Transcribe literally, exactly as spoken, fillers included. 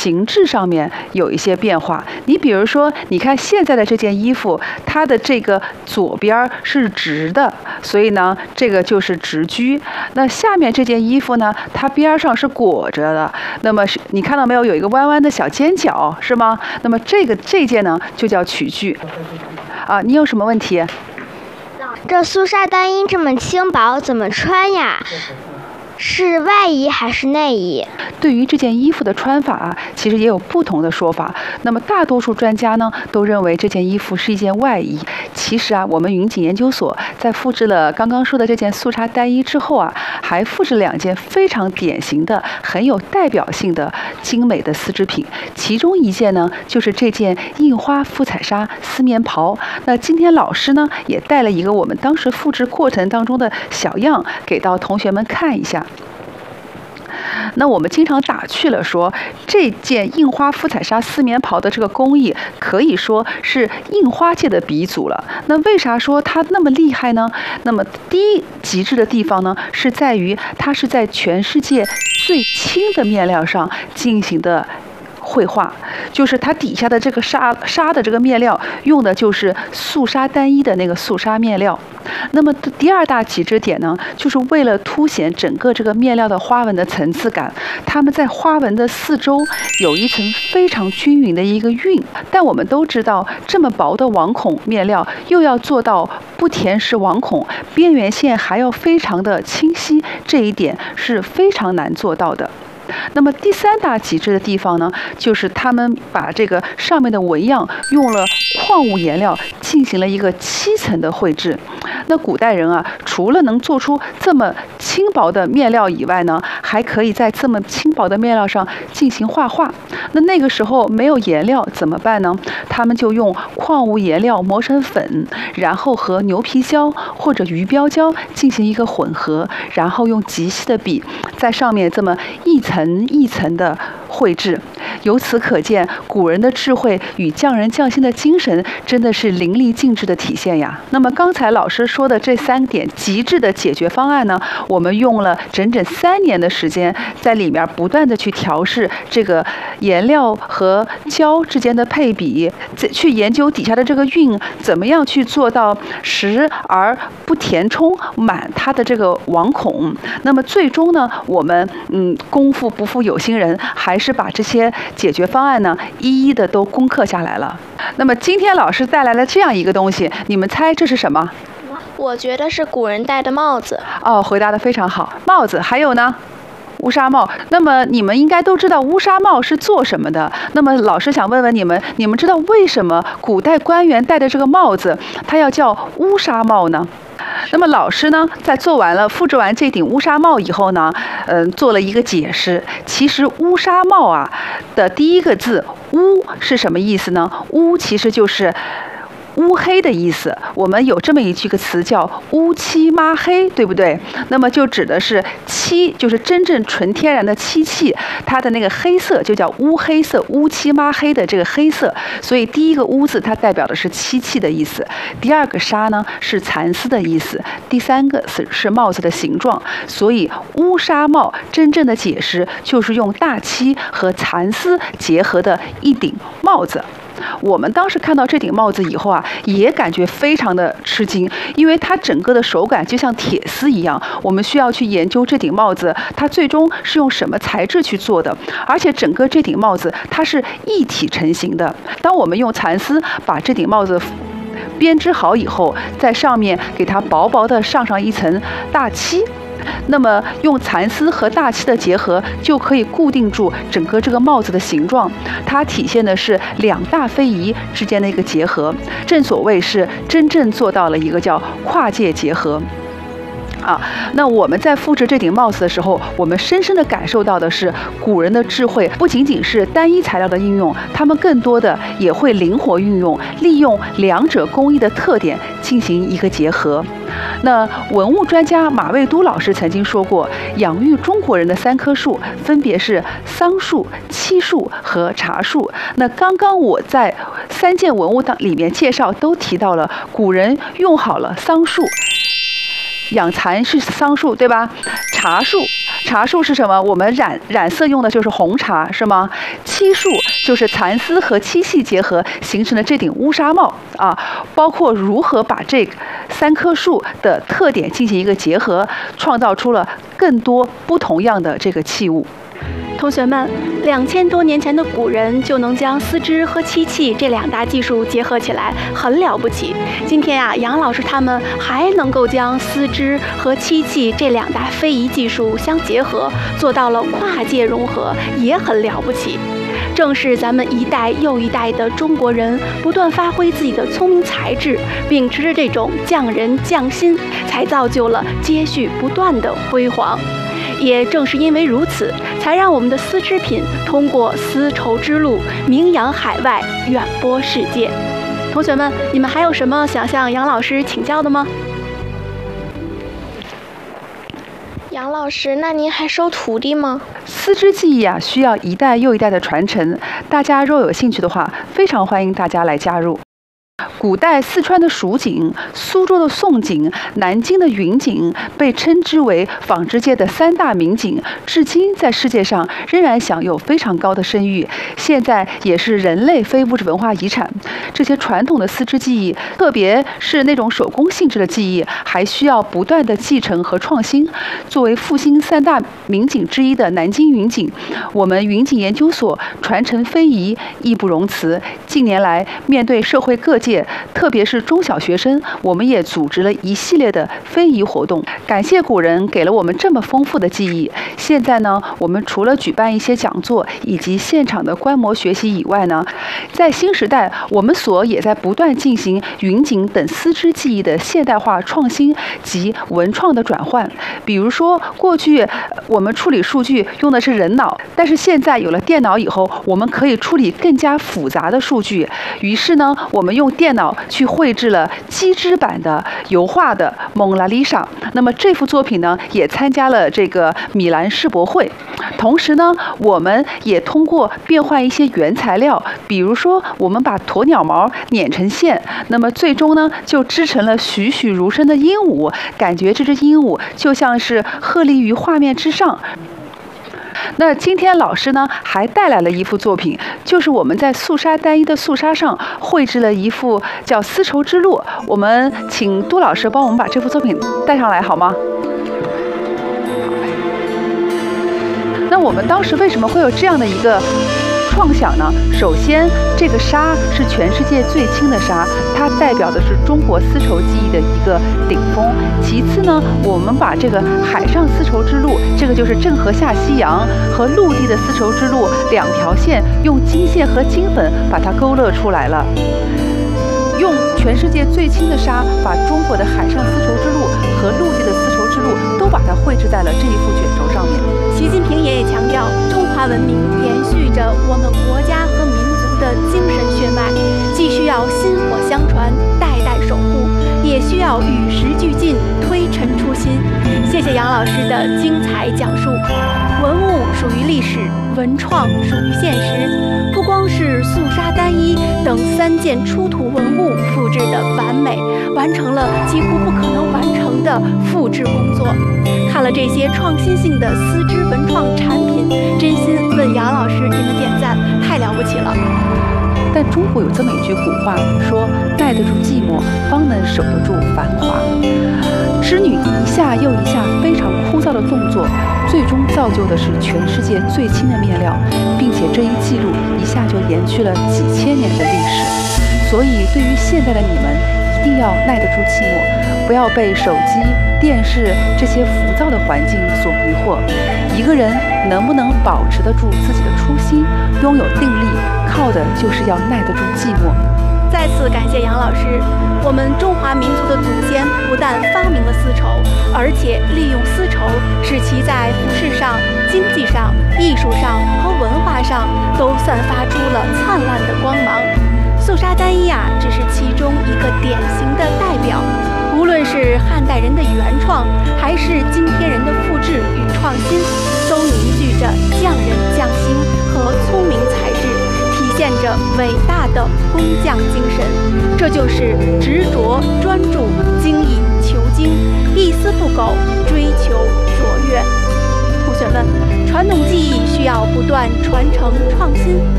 形制上面有一些变化。你比如说，你看现在的这件衣服，它的这个左边是直的，所以呢，这个就是直裾。那下面这件衣服呢，它边上是裹着的，那么是你看到没有，有一个弯弯的小尖角，是吗？那么这个这件呢，就叫曲裾。啊，你有什么问题？ 这素纱单衣这么轻薄，怎么穿呀？是外衣还是内衣？ 对于这件衣服的穿法啊，其实也有不同的说法。那么大多数专家呢，都认为这件衣服是一件外衣。其实啊，我们云锦研究所在复制了刚刚说的这件素纱单衣之后啊，还复制两件非常典型的、很有代表性的精美的丝织品。其中一件呢，就是这件印花富彩纱丝棉袍。那今天老师呢，也带了一个我们当时复制过程当中的小样，给到同学们看一下。那我们经常打趣了说，这件印花富彩纱丝棉袍的这个工艺可以说是印花界的鼻祖了。那为啥说它那么厉害呢？那么第一极致的地方呢，是在于它是在全世界最轻的面料上进行的绘画，就是它底下的这个纱纱的这个面料用的就是素纱单一的那个素纱面料。那么第二大极致点呢，就是为了凸显整个这个面料的花纹的层次感，它们在花纹的四周有一层非常均匀的一个晕。但我们都知道，这么薄的网孔面料又要做到不填实网孔，边缘线还要非常的清晰，这一点是非常难做到的。那么第三大极致的地方呢，就是他们把这个上面的纹样用了矿物颜料进行了一个七层的绘制。那古代人啊，除了能做出这么轻薄的面料以外呢，还可以在这么轻薄的面料上进行画画。那那个时候没有颜料怎么办呢？他们就用矿物颜料磨成粉，然后和牛皮胶或者鱼标胶进行一个混合，然后用极细的笔在上面这么一层一层的绘制。由此可见，古人的智慧与匠人匠心的精神真的是淋漓尽致的体现呀。那么刚才老师说的这三点极致的解决方案呢，我们用了整整三年的时间，在里面不断的去调试这个颜料和胶之间的配比，去研究底下的这个晕怎么样去做到实而不填充满它的这个网孔。那么最终呢，我们嗯功夫不负有心人，还是把这些解决方案呢一一的都攻克下来了。那么今天老师带来了这样一个东西，你们猜这是什么？ 我觉得是古人戴的帽子。 哦，回答得非常好，帽子。还有呢？乌纱帽。那么你们应该都知道乌纱帽是做什么的。那么老师想问问你们，你们知道为什么古代官员戴的这个帽子它要叫乌纱帽呢？那么老师呢，在做完了复制完这顶乌纱帽以后呢，嗯、呃，做了一个解释。其实乌纱帽啊的第一个字乌是什么意思呢？乌其实就是乌黑的意思。我们有这么一句个词叫乌漆抹黑，对不对？那么就指的是漆，就是真正纯天然的漆器，它的那个黑色就叫乌黑色，乌漆抹黑的这个黑色。所以第一个乌字它代表的是漆器的意思，第二个纱呢是蚕丝的意思，第三个是是帽子的形状。所以乌纱帽真正的解释就是用大漆和蚕丝结合的一顶帽子。我们当时看到这顶帽子以后啊，也感觉非常的吃惊，因为它整个的手感就像铁丝一样。我们需要去研究这顶帽子它最终是用什么材质去做的，而且整个这顶帽子它是一体成型的。当我们用蚕丝把这顶帽子编织好以后，在上面给它薄薄的上上一层大漆，那么用蚕丝和大漆的结合，就可以固定住整个这个帽子的形状。它体现的是两大非遗之间的一个结合，正所谓是真正做到了一个叫跨界结合。啊，那我们在复制这顶帽子的时候，我们深深地感受到的是古人的智慧，不仅仅是单一材料的应用，他们更多的也会灵活运用，利用两者工艺的特点进行一个结合。那文物专家马未都老师曾经说过，养育中国人的三棵树分别是桑树、漆树和茶树。那刚刚我在三件文物当里面介绍都提到了，古人用好了桑树。养蚕是桑树，对吧？茶树， 茶树是什么？我们染染色用的就是红茶，是吗？漆树就是蚕丝和漆器结合形成的这顶乌纱帽啊。包括如何把这三棵树的特点进行一个结合，创造出了更多不同样的这个器物。 同学们，两千多年前的古人就能将丝织和漆器这两大技术结合起来，很了不起。今天啊，杨老师他们还能够将丝织和漆器这两大非遗技术相结合，做到了跨界融合，也很了不起。正是咱们一代又一代的中国人不断发挥自己的聪明才智，秉持着这种匠人匠心，才造就了接续不断的辉煌。也正是因为如此，才让我们的丝织品通过丝绸之路名扬海外，远播世界。同学们，你们还有什么想向杨老师请教的吗？ 杨老师，那您还收徒弟吗？ 丝织技艺啊，需要一代又一代的传承。大家若有兴趣的话，非常欢迎大家来加入。古代四川的蜀锦、苏州的宋锦、南京的云锦被称之为纺织界的三大名锦，至今在世界上仍然享有非常高的声誉，现在也是人类非物质文化遗产。这些传统的丝织技艺，特别是那种手工性质的技艺，还需要不断的继承和创新。作为复兴三大名锦之一的南京云锦，我们云锦研究所传承非遗义不容辞。近年来，面对社会各界，特别是中小学生，我们也组织了一系列的非遗活动。感谢古人给了我们这么丰富的记忆。现在呢，我们除了举办一些讲座以及现场的观摩学习以外呢，在新时代，我们所也在不断进行云锦等丝织技艺的现代化创新及文创的转换。比如说，过去我们处理数据用的是人脑，但是现在有了电脑以后，我们可以处理更加复杂的数据。于是呢，我们用电脑去绘制了机织版的油画的蒙娜丽莎。那么这幅作品呢，也参加了这个米兰世博会。同时呢，我们也通过变换一些原材料，比如说我们把鸵鸟毛捻成线，那么最终呢就织成了栩栩如生的鹦鹉，感觉这只鹦鹉就像是鹤立于画面之上。那今天老师呢还带来了一幅作品，就是我们在素纱单一的素纱上绘制了一幅叫《丝绸之路》。我们请杜老师帮我们把这幅作品带上来好吗？那我们当时为什么会有这样的一个创想呢？首先，这个纱是全世界最轻的纱，它代表的是中国丝绸技艺的一个顶峰。其次呢，我们把这个海上丝绸之路，这个就是郑和下西洋，和陆地的丝绸之路两条线，用金线和金粉把它勾勒出来了。用全世界最轻的纱，把中国的海上丝绸之路和陆地的丝绸之路都把它绘制在了这一幅卷轴上面。 习近平爷爷强调，中华文明延续着我们国家和民族的精神血脉，既需要薪火相传，代代守护，也需要与时俱进，推陈出新。谢谢杨老师的精彩讲述。文物属于历史，文创属于现实。不光是素纱单衣等三件出土文物复制的完美，完成了几乎不可能完成的复制工作。看了这些创新性的丝织文创产品，真心问杨老师你们点赞，太了不起了。 但中国有这么一句古话说，耐得住寂寞，方能守得住繁华。织女一下又一下非常枯燥的动作，最终造就的是全世界最轻的面料，并且这一记录一下就延续了几千年的历史。所以对于现在的你们，一定要耐得住寂寞，不要被手机、电视这些浮躁的环境所迷惑。一个人能不能保持得住自己的初心，拥有定力，靠的就是要耐得住寂寞。 再次感谢杨老师，我们中华民族的祖先不但发明了丝绸，而且利用丝绸使其在服饰上、经济上、艺术上和文化上都散发出了灿烂的光芒。素纱单衣啊，只是其中一个典型的代表。无论是汉代人的原创，还是今天人的复制与创新，都凝聚着匠人匠心和聪明才智，体现着伟大的工匠精神。这就是执着、专注、精益求精，一丝不苟，追求卓越。同学学们，传统技艺需要不断传承创新。